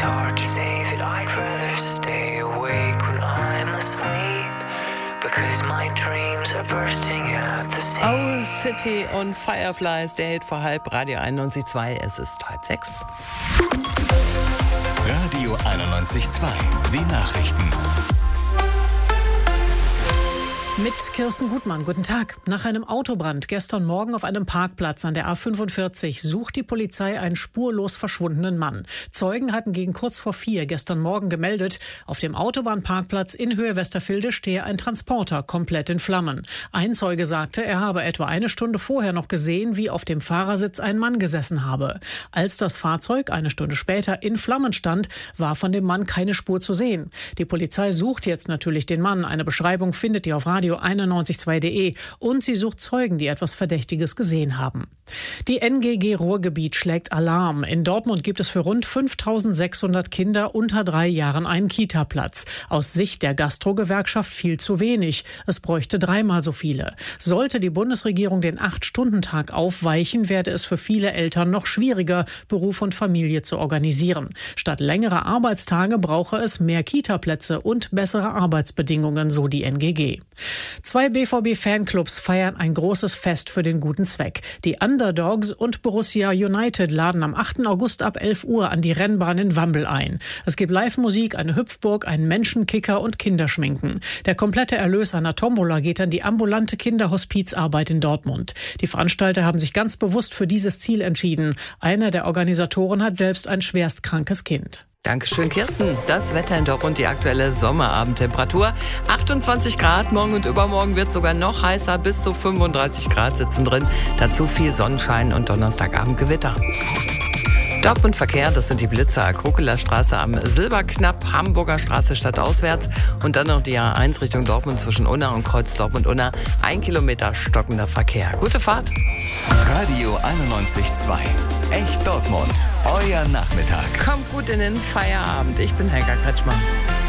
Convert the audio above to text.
hard to say that I'd rather stay awake when I'm asleep, because my dreams are bursting at the seams. Owl City und Fireflies, der Hit vor halb, Radio 91.2, es ist 5:30. Radio 91.2, die Nachrichten. Mit Kirsten Gutmann, guten Tag. Nach einem Autobrand gestern Morgen auf einem Parkplatz an der A45 sucht die Polizei einen spurlos verschwundenen Mann. Zeugen hatten gegen kurz vor 4 gestern Morgen gemeldet, auf dem Autobahnparkplatz in Höhe Westerfilde stehe ein Transporter komplett in Flammen. Ein Zeuge sagte, er habe etwa eine Stunde vorher noch gesehen, wie auf dem Fahrersitz ein Mann gesessen habe. Als das Fahrzeug eine Stunde später in Flammen stand, war von dem Mann keine Spur zu sehen. Die Polizei sucht jetzt natürlich den Mann. Eine Beschreibung findet ihr auf radio912.de und sie sucht Zeugen, die etwas Verdächtiges gesehen haben. Die NGG Ruhrgebiet schlägt Alarm. In Dortmund gibt es für rund 5.600 Kinder unter 3 Jahren einen Kita-Platz. Aus Sicht der Gastro-Gewerkschaft viel zu wenig. Es bräuchte 3-mal so viele. Sollte die Bundesregierung den 8-Stunden-Tag aufweichen, werde es für viele Eltern noch schwieriger, Beruf und Familie zu organisieren. Statt längerer Arbeitstage brauche es mehr Kita-Plätze und bessere Arbeitsbedingungen, so die NGG. 2 BVB-Fanclubs feiern ein großes Fest für den guten Zweck. Die Underdogs und Borussia United laden am 8. August ab 11 Uhr an die Rennbahn in Wambel ein. Es gibt Live-Musik, eine Hüpfburg, einen Menschenkicker und Kinderschminken. Der komplette Erlös einer Tombola geht an die ambulante Kinderhospizarbeit in Dortmund. Die Veranstalter haben sich ganz bewusst für dieses Ziel entschieden. Einer der Organisatoren hat selbst ein schwerstkrankes Kind. Dankeschön, Kirsten. Das Wetter in Dortmund, die aktuelle Sommerabendtemperatur. 28 Grad, morgen und übermorgen wird es sogar noch heißer, bis zu 35 Grad sitzen drin. Dazu viel Sonnenschein und Donnerstagabend Gewitter. Dortmund Verkehr, das sind die Blitzer, Krokeler Straße am Silberknapp, Hamburger Straße stadtauswärts und dann noch die A1 Richtung Dortmund zwischen Unna und Kreuz Dortmund-Unna. 1 Kilometer stockender Verkehr. Gute Fahrt. Radio 91.2, echt Dortmund, euer Nachmittag. Kommt gut in den Feierabend. Ich bin Helga Kretschmann.